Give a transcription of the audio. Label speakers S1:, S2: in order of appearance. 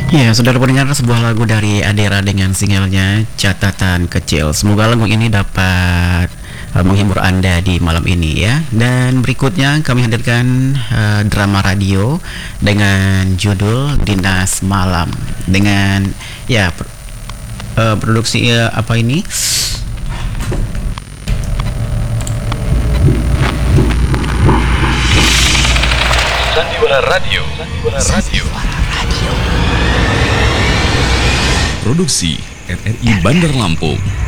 S1: Ya, saudara pendengar, sebuah lagu dari Adera dengan singlenya Catatan Kecil. Semoga lagu ini dapat menghibur Anda di malam ini ya. Dan berikutnya kami hadirkan drama radio dengan judul Dinas Malam dengan ya produksi apa ini?
S2: Sandiwara Radio. Sandiwara Radio.
S3: Produksi RRI Bandar Lampung.